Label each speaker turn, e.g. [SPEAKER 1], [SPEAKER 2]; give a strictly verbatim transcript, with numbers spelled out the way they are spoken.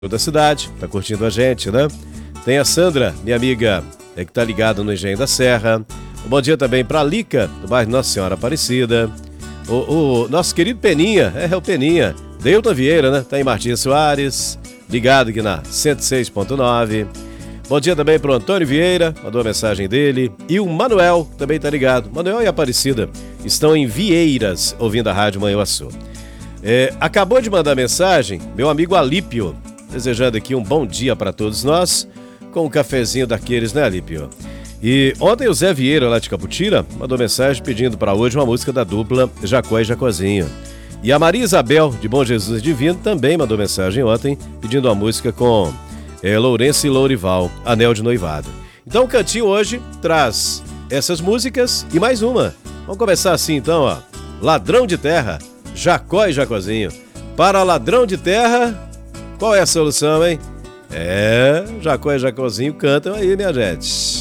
[SPEAKER 1] da cidade, tá curtindo a gente, né? Tem a Sandra, minha amiga, é que tá ligada no Engenho da Serra. Um bom dia também pra Lica, do bairro Nossa Senhora Aparecida. O, o nosso querido Peninha, é, é o Peninha. Deilton Vieira, né? Tá em Martins Soares, ligado aqui na cento e seis ponto nove. Bom dia também pro Antônio Vieira, mandou a mensagem dele. E o Manuel também tá ligado. Manuel e Aparecida estão em Vieiras, ouvindo a Rádio Manhuaçu. É, acabou de mandar mensagem meu amigo Alípio, desejando aqui um bom dia para todos nós, com um cafezinho daqueles, né, Alípio? E ontem o Zé Vieira, lá de Caputira, mandou mensagem pedindo para hoje uma música da dupla Jacó e Jacozinho. E a Maria Isabel, de Bom Jesus Divino, também mandou mensagem ontem, pedindo uma música com é, Lourenço e Lourival, Anel de Noivado. Então o Cantinho hoje traz essas músicas e mais uma. Vamos começar assim então, ó. Ladrão de Terra, Jacó e Jacozinho. Para Ladrão de Terra, qual é a solução, hein? É, Jacó e Jacozinho cantam aí, minha gente.